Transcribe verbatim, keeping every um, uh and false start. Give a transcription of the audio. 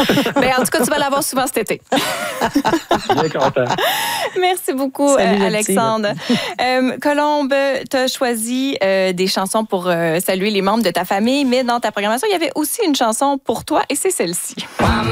Ben, en tout cas, tu vas l'avoir souvent cet été. Bien content. Merci beaucoup, Salut, euh, Alexandre. Euh, Colombe, tu as choisi euh, des chansons pour euh, saluer les membres de ta famille, mais dans ta programmation, il y avait aussi une chanson pour toi et c'est celle-ci.